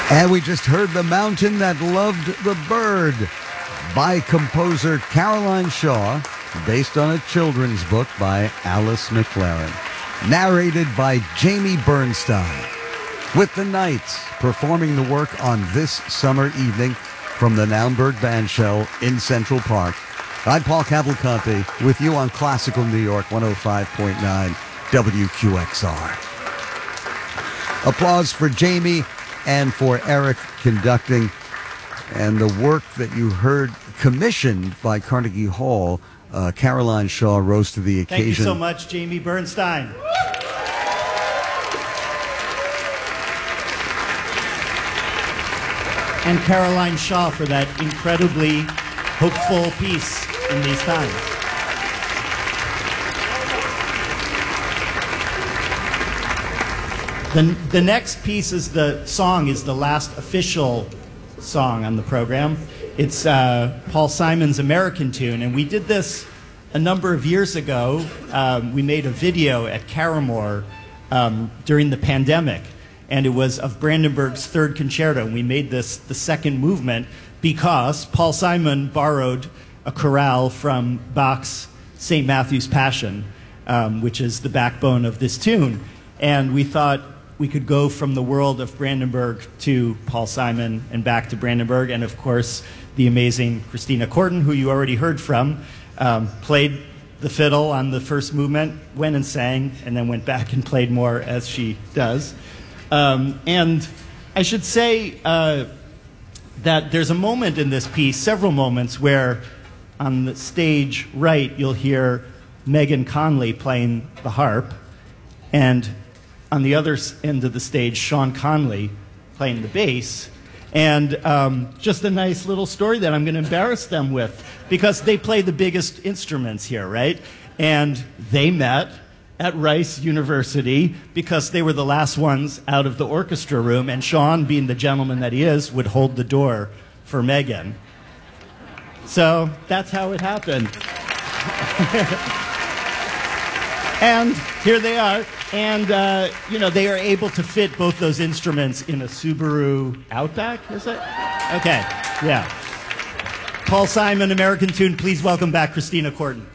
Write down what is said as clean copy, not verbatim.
And we just heard The Mountain That Loved the Bird by composer Caroline Shaw, based on a children's book by Alice McLaren, narrated by Jamie Bernstein, with the Knights performing the work on this summer evening from the Naumburg Bandshell in Central Park. I'm Paul Cavalcanti with you on Classical New York 105.9 WQXR. Applause for Jamie and for Eric conducting, and the work that you heard commissioned by Carnegie Hall. Caroline Shaw rose to the occasion. Thank you so much, Jamie Bernstein. And Caroline Shaw for that incredibly hopeful piece in these times. The next piece is the last official song on the program. It's Paul Simon's American Tune, and we did this a number of years ago. We made a video at Caramore during the pandemic, and it was of Brandenburg's Third Concerto. And we made this the second movement because Paul Simon borrowed a chorale from Bach's St. Matthew's Passion, which is the backbone of this tune. And we thought we could go from the world of Brandenburg to Paul Simon and back to Brandenburg. And of course, the amazing Christina Corden, who you already heard from, played the fiddle on the first movement, went and sang, and then went back and played more, as she does. And I should say that there's a moment in this piece, several moments, where on the stage right, you'll hear Megan Conley playing the harp, and on the other end of the stage, Sean Conley playing the bass. And just a nice little story that I'm going to embarrass them with, because they play the biggest instruments here, right? And they met at Rice University because they were the last ones out of the orchestra room, and Sean, being the gentleman that he is, would hold the door for Megan. So that's how it happened. And here they are. And, they are able to fit both those instruments in a Subaru Outback, is it? Okay, yeah. Paul Simon, American Tune. Please welcome back Christina Corden.